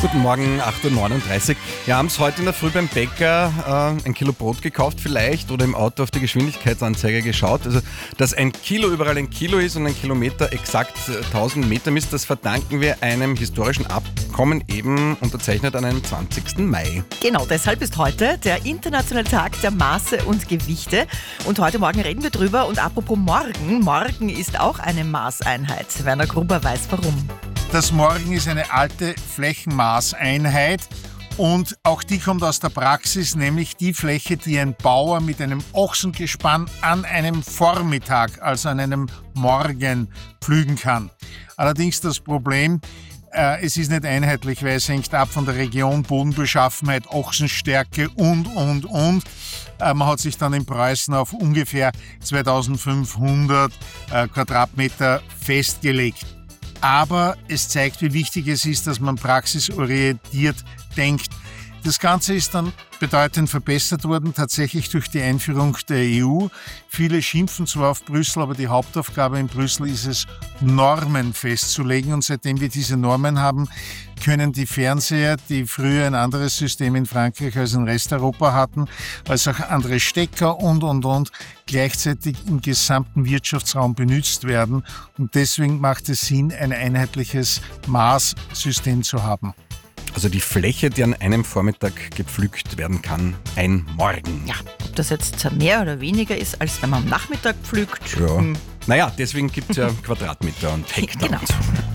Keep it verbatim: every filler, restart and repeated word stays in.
Guten Morgen, acht Uhr neununddreißig. Wir haben es heute in der Früh beim Bäcker äh, ein Kilo Brot gekauft vielleicht oder im Auto auf die Geschwindigkeitsanzeige geschaut. Also, dass ein Kilo überall ein Kilo ist und ein Kilometer exakt tausend Meter misst, das verdanken wir einem historischen Abkommen, eben unterzeichnet an einem zwanzigsten Mai. Genau, deshalb ist heute der internationale Tag der Maße und Gewichte. Und heute Morgen reden wir drüber. Und apropos morgen, morgen ist auch eine Maßeinheit. Werner Gruber weiß warum. Das Morgen ist eine alte Flächenmaßeinheit und auch die kommt aus der Praxis, nämlich die Fläche, die ein Bauer mit einem Ochsengespann an einem Vormittag, also an einem Morgen, pflügen kann. Allerdings das Problem, äh, es ist nicht einheitlich, weil es hängt ab von der Region, Bodenbeschaffenheit, Ochsenstärke und, und, und. Äh, man hat sich dann in Preußen auf ungefähr zweitausendfünfhundert äh, Quadratmeter festgelegt. Aber es zeigt, wie wichtig es ist, dass man praxisorientiert denkt. Das Ganze ist dann bedeutend verbessert worden, tatsächlich durch die Einführung der E U. Viele schimpfen zwar auf Brüssel, aber die Hauptaufgabe in Brüssel ist es, Normen festzulegen. Und seitdem wir diese Normen haben, können die Fernseher, die früher ein anderes System in Frankreich als in Resteuropa hatten, als auch andere Stecker und, und, und, gleichzeitig im gesamten Wirtschaftsraum benutzt werden. Und deswegen macht es Sinn, ein einheitliches Maßsystem zu haben. Also die Fläche, die an einem Vormittag gepflügt werden kann, ein Morgen. Ja, ob das jetzt mehr oder weniger ist, als wenn man am Nachmittag pflügt. Ja. Hm. Naja, deswegen gibt es ja Quadratmeter und Hektar Genau. und so.